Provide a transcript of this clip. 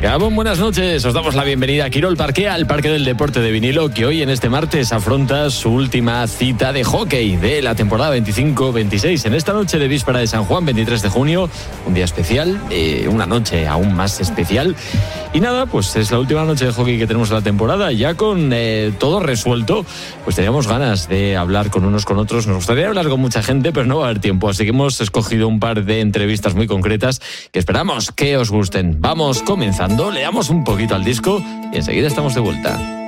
Gabón, buenas noches. Os damos la bienvenida a Quirol Parque, al Parque del Deporte de Vinilo, que hoy en este martes afronta su última cita de hockey de la temporada 25-26. En esta noche de víspera de San Juan, 23 de junio, un día especial, una noche aún más especial. Y nada, pues es la última noche de hockey que tenemos en la temporada, ya con todo resuelto. Pues teníamos ganas de hablar con unos con otros. Nos gustaría hablar con mucha gente, pero no va a haber tiempo. Así que hemos escogido un par de entrevistas muy concretas que esperamos que os gusten. Vamos comenzando, le damos un poquito al disco y enseguida estamos de vuelta.